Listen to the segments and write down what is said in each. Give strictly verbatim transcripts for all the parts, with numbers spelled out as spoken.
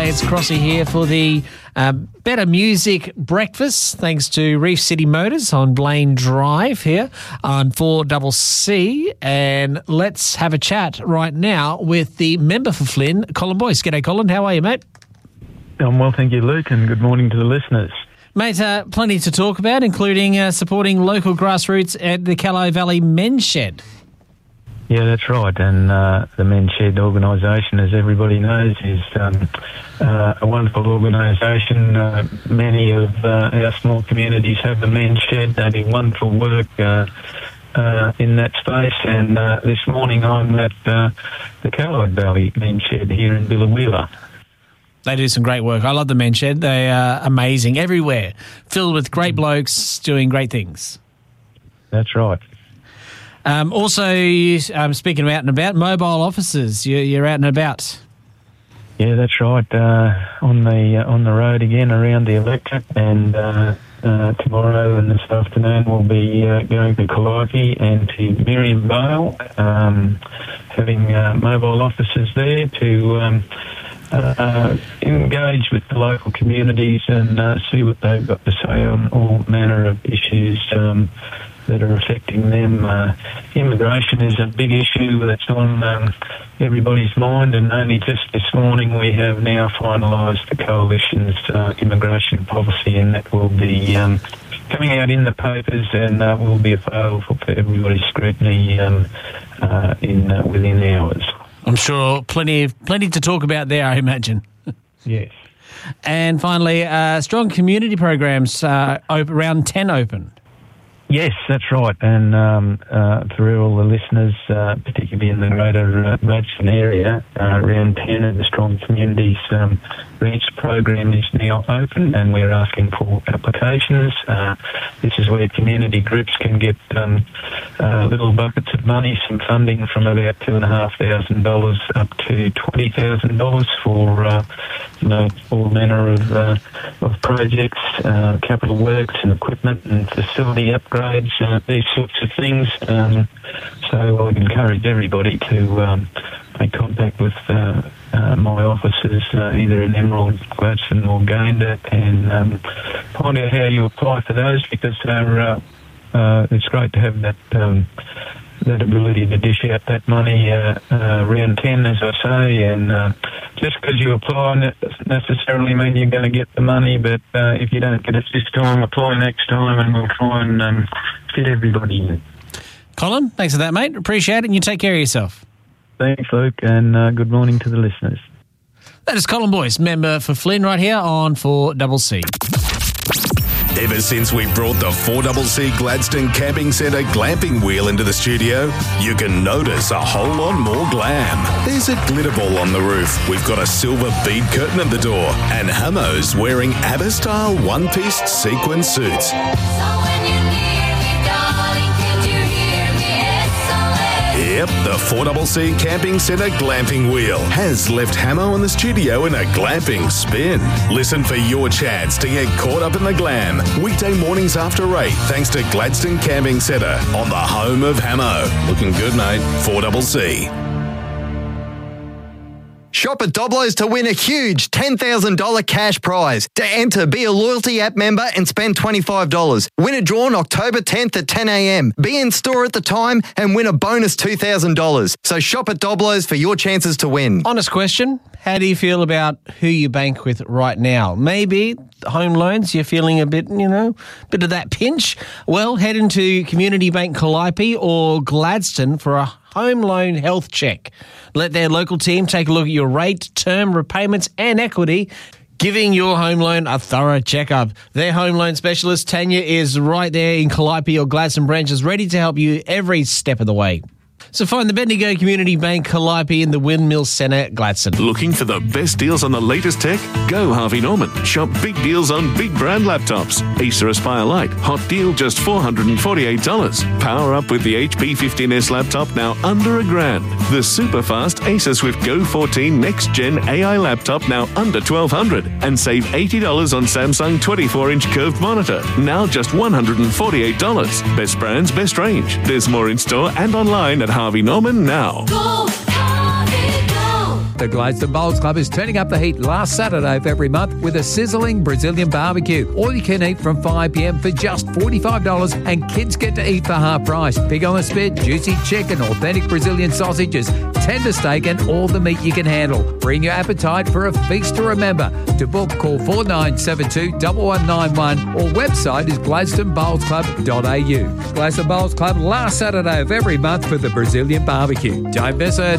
It's Crossy here for the uh, Better Music Breakfast, thanks to Reef City Motors on Blaine Drive here on four C C. And let's have a chat right now with the member for Flynn, Colin Boyce. G'day, Colin. How are you, mate? I'm well, thank you, Luke, and good morning to the listeners. Mate, uh, plenty to talk about, including uh, supporting local grassroots at the Calais Valley Men's Shed. Yeah, that's right. And uh, the Men's Shed organisation, as everybody knows, is um, uh, a wonderful organisation. Uh, many of uh, our small communities have the Men's Shed. They do wonderful work uh, uh, in that space. And uh, this morning I'm at uh, the Calais Valley Men's Shed here in Biloela. They do some great work. I love the Men's Shed. They are amazing everywhere, filled with great blokes doing great things. That's right. Um, also, um, speaking of out and about, mobile offices, you're, you're out and about. Yeah, that's right. Uh, on the uh, on the road again around the electorate, and uh, uh, tomorrow and this afternoon we'll be uh, going to Calliope and to Miriam Vale, um, having uh, mobile offices there to um, uh, engage with the local communities and uh, see what they've got to say on all manner of issues Um, that are affecting them. Uh, immigration is a big issue that's on um, everybody's mind, and only just this morning we have now finalised the Coalition's uh, immigration policy, and that will be um, coming out in the papers and uh, will be available for everybody's scrutiny um, uh, in uh, within hours. I'm sure plenty, plenty to talk about there, I imagine. Yes. And finally, uh, strong community programs, uh, op- around ten open. Yes, that's right. And um, uh, for all the listeners, uh, particularly in the greater uh, Gladstone area, uh, round ten of the Strong Communities um, Grants program is now open, and we're asking for applications. Uh, this is where community groups can get um, uh, little buckets of money, some funding from about two and a half thousand dollars up to twenty thousand dollars for uh, you know all manner of uh, of projects, uh, capital works, and equipment and facility upgrades. Uh, these sorts of things. Um, so I'd encourage everybody to um, make contact with uh, uh, my offices, uh, either in Emerald, Gladstone or Gayndah, and um, find out how you apply for those, because they're, uh, uh, it's great to have that um, that ability to dish out that money uh, uh, round ten, as I say, and uh, just because you apply doesn't necessarily mean you're going to get the money, but uh, if you don't get it this time, apply next time, and we'll try and um, fit everybody in. Colin, thanks for that, mate. Appreciate it, and you take care of yourself. Thanks, Luke, and uh, good morning to the listeners. That is Colin Boyce, member for Flynn, right here on four C C. Ever since we brought the four C C Gladstone Camping Centre glamping wheel into the studio, you can notice a whole lot more glam. There's a glitter ball on the roof, we've got a silver bead curtain at the door, and Hamo's wearing ABBA-style one-piece sequin suits. Yep, the four C C Camping Centre glamping wheel has left Hamo in the studio in a glamping spin. Listen for your chance to get caught up in the glam. Weekday mornings after eight, thanks to Gladstone Camping Centre on the home of Hamo. Looking good, mate. four C C. Shop at Doblo's to win a huge ten thousand dollars cash prize. To enter, be a loyalty app member and spend twenty-five dollars. Winner drawn October tenth at ten a.m. Be in store at the time and win a bonus two thousand dollars. So shop at Doblo's for your chances to win. Honest question, how do you feel about who you bank with right now? Maybe home loans, you're feeling a bit, you know, bit of that pinch. Well, head into Community Bank Calliope or Gladstone for a home loan health check. Let their local team take a look at your rate, term, repayments and equity, giving your home loan a thorough checkup. Their home loan specialist, Tanya, is right there in Calliope or Gladstone branches, ready to help you every step of the way. So find the Bendigo Community Bank Calliope in the Windmill Centre, Gladstone. Looking for the best deals on the latest tech? Go Harvey Norman. Shop big deals on big brand laptops. Acer Aspire Lite, hot deal just four hundred forty-eight dollars. Power up with the H P fifteen S laptop now under a grand. The super fast Acer Swift Go fourteen Next Gen A I laptop now under twelve hundred dollars. And save eighty dollars on Samsung twenty-four inch curved monitor, now just one hundred forty-eight dollars. Best brands, best range. There's more in store and online at Harvey Norman now. Go, Harvey, go. The Gladstone Bowls Club is turning up the heat last Saturday of every month with a sizzling Brazilian barbecue. All you can eat from five p.m. for just forty-five dollars, and kids get to eat for half price. Pig on the spit, juicy chicken, authentic Brazilian sausages, tender steak, and all the meat you can handle. Bring your appetite for a feast to remember. To book, call four nine seven two, one one nine one or website is gladstone bowls club dot a u. Gladstone Bowls Club last Saturday of every month for the Brazilian barbecue. Don't miss it.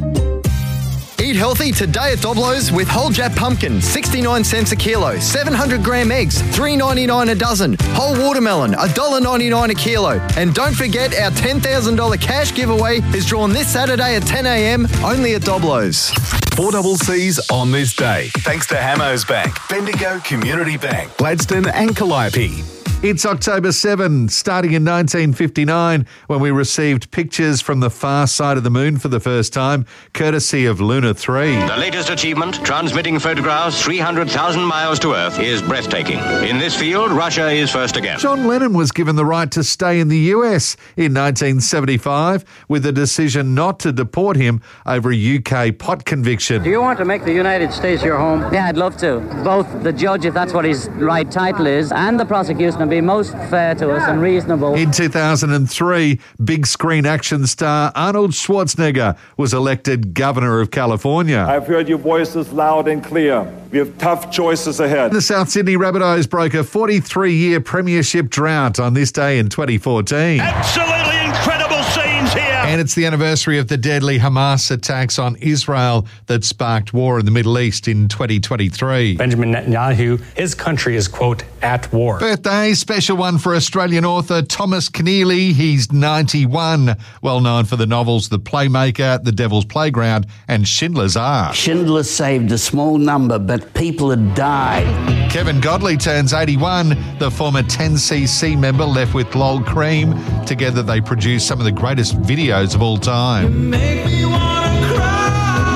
Eat healthy today at Doblo's with whole Jap pumpkin, sixty-nine cents a kilo, seven hundred gram eggs, three ninety-nine a dozen, whole watermelon, one dollar ninety-nine a kilo. And don't forget our ten thousand dollars cash giveaway is drawn this Saturday at ten a.m. only at Doblo's. Four double C's on this day. Thanks to Hamos Bank, Bendigo Community Bank, Gladstone and Calliope. It's October seventh, starting in nineteen fifty-nine, when we received pictures from the far side of the moon for the first time, courtesy of Luna three. The latest achievement, transmitting photographs three hundred thousand miles to Earth, is breathtaking. In this field, Russia is first again. John Lennon was given the right to stay in the U S in nineteen seventy-five, with a decision not to deport him over a U K pot conviction. Do you want to make the United States your home? Yeah, I'd love to. Both the judge, if that's what his right title is, and the prosecution will be most fair to us and reasonable. In two thousand three, big screen action star Arnold Schwarzenegger was elected Governor of California. I've heard your voices loud and clear. We have tough choices ahead. The South Sydney Rabbitohs broke a forty-three-year premiership drought on this day in twenty fourteen. Absolutely incredible scenes here. And it's the anniversary of the deadly Hamas attacks on Israel that sparked war in the Middle East in twenty twenty-three. Benjamin Netanyahu, his country is, quote, at war. Birthday, special one for Australian author Thomas Keneally. He's ninety-one. Well known for the novels The Playmaker, The Devil's Playground, and Schindler's Ark. Schindler saved a small number, but people had died. Kevin Godley turns eighty-one. The former ten C C member left with Lol Cream. Together they produced some of the greatest videos of all time. Make me wanna cry.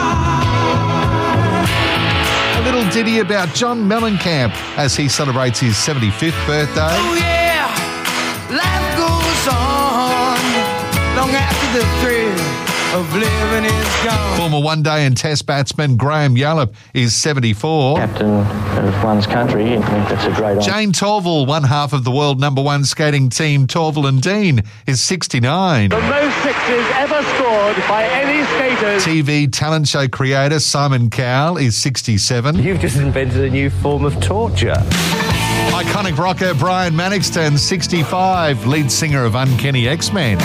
A little ditty about John Mellencamp as he celebrates his seventy-fifth birthday. Oh yeah, life goes on long after the thrill of living is gone. Former one-day and test batsman Graham Yallop is seventy-four. Captain of one's country, I think that's a great honour. Jane Torval, one half of the world number one skating team Torval and Dean, is sixty-nine. The most sixes ever scored by any skaters. T V talent show creator Simon Cowell is sixty-seven. You've just invented a new form of torture. Iconic rocker Brian Mannix turns sixty-five, lead singer of Uncanny X-Men.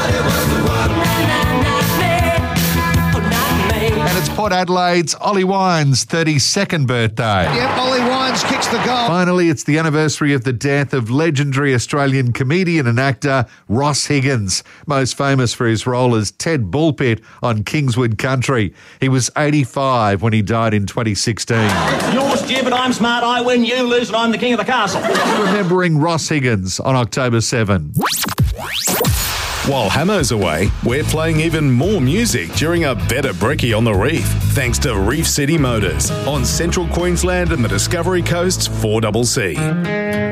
And it's Port Adelaide's Ollie Wines' thirty-second birthday. Yep, Ollie Wines kicks the goal. Finally, it's the anniversary of the death of legendary Australian comedian and actor Ross Higgins, most famous for his role as Ted Bullpit on Kingswood Country. He was eighty-five when he died in twenty sixteen. You're stupid, I'm smart, I win, you lose, and I'm the king of the castle. Remembering Ross Higgins on October seventh. While Hamo's away, we're playing even more music during a better brekkie on the reef, thanks to Reef City Motors on Central Queensland and the Discovery Coast's four double C.